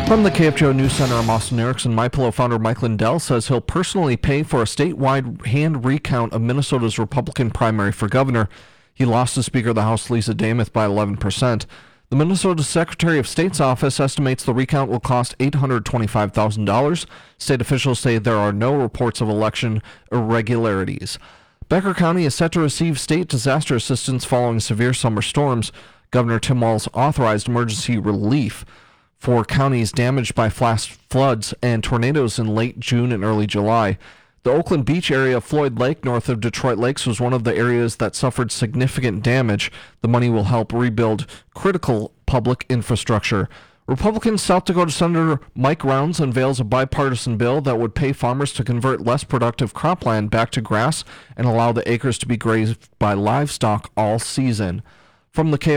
From the KFGO News Center, I'm Austin Erickson. MyPillow founder Mike Lindell says he'll personally pay for a statewide hand recount of Minnesota's Republican primary for governor. He lost to Speaker of the House Lisa Dameth by 11%. The Minnesota Secretary of State's office estimates the recount will cost $825,000. State officials say there are no reports of election irregularities. Becker County is set to receive state disaster assistance following severe summer storms. Governor Tim Walz authorized emergency relief for counties damaged by flash floods and tornadoes in late June and early July. The Oakland Beach area of Floyd Lake, north of Detroit Lakes, was one of the areas that suffered significant damage. The money will help rebuild critical public infrastructure. Republican South Dakota Senator Mike Rounds unveils a bipartisan bill that would pay farmers to convert less productive cropland back to grass and allow the acres to be grazed by livestock all season. From the